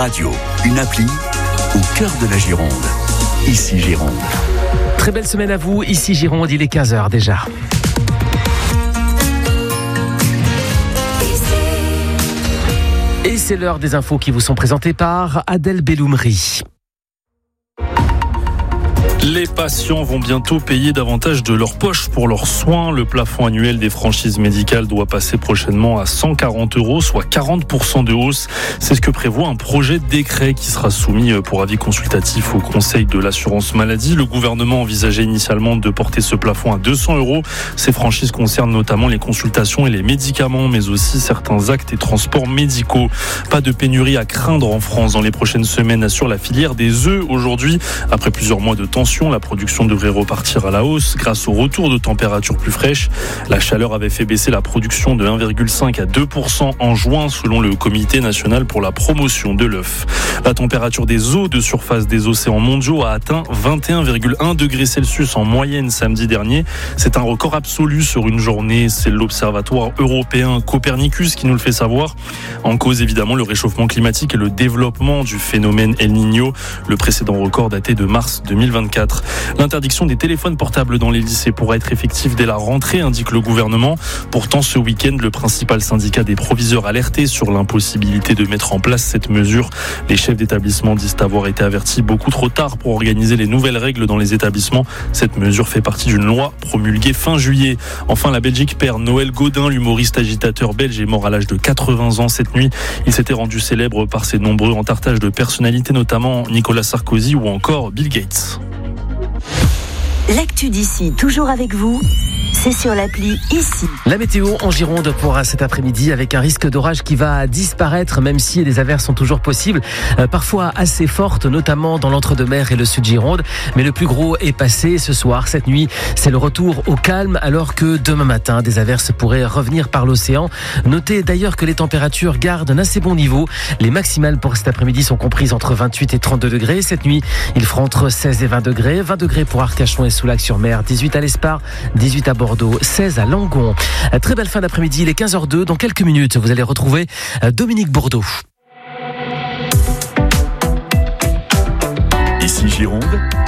radio, une appli au cœur de la Gironde. Ici Gironde. Très belle semaine à vous, ici Gironde, il est 15h déjà. Et c'est l'heure des infos qui vous sont présentées par Adèle Belloumri. Les patients vont bientôt payer davantage de leur poche pour leurs soins. Le plafond annuel des franchises médicales doit passer prochainement à 140 €, soit 40% de hausse. C'est ce que prévoit un projet de décret qui sera soumis pour avis consultatif au Conseil de l'assurance maladie. Le gouvernement envisageait initialement de porter ce plafond à 200 €. Ces franchises concernent notamment les consultations et les médicaments, mais aussi certains actes et transports médicaux. Pas de pénurie à craindre en France dans les prochaines semaines, assure la filière des œufs. Aujourd'hui, après plusieurs mois de tension, la production devrait repartir à la hausse grâce au retour de températures plus fraîches. La chaleur avait fait baisser la production de 1,5 à 2% en juin, selon le Comité national pour la promotion de l'œuf. La température des eaux de surface des océans mondiaux a atteint 21,1 degrés Celsius en moyenne samedi dernier. C'est un record absolu sur une journée. C'est l'Observatoire européen Copernicus qui nous le fait savoir. En cause, évidemment, le réchauffement climatique et le développement du phénomène El Niño. Le précédent record daté de mars 2024. L'interdiction des téléphones portables dans les lycées pourra être effective dès la rentrée, indique le gouvernement. Pourtant, ce week-end, le principal syndicat des proviseurs alertait sur l'impossibilité de mettre en place cette mesure. Les chefs d'établissement disent avoir été avertis beaucoup trop tard pour organiser les nouvelles règles dans les établissements. Cette mesure fait partie d'une loi promulguée fin juillet. Enfin, la Belgique perd Noël Gaudin, l'humoriste agitateur belge est mort à l'âge de 80 ans cette nuit. Il s'était rendu célèbre par ses nombreux entartages de personnalités, notamment Nicolas Sarkozy ou encore Bill Gates. L'actu d'ici, toujours avec vous, c'est sur l'appli Ici. La météo en Gironde pour cet après-midi avec un risque d'orage qui va disparaître, même si des averses sont toujours possibles, parfois assez fortes, notamment dans l'entre-deux-mer et le sud Gironde. Mais le plus gros est passé ce soir. Cette nuit, c'est le retour au calme, alors que demain matin, des averses pourraient revenir par l'océan. Notez d'ailleurs que les températures gardent un assez bon niveau. Les maximales pour cet après-midi sont comprises entre 28 et 32 degrés. Cette nuit, il fera entre 16 et 20 degrés. 20 degrés pour Arcachon et Soulac-sur-Mer, 18 à l'Espar, 18 à Bordeaux, 16 à Langon. Très belle fin d'après-midi, il est 15h02. Dans quelques minutes, vous allez retrouver Dominique Bourdeau. Ici Gironde,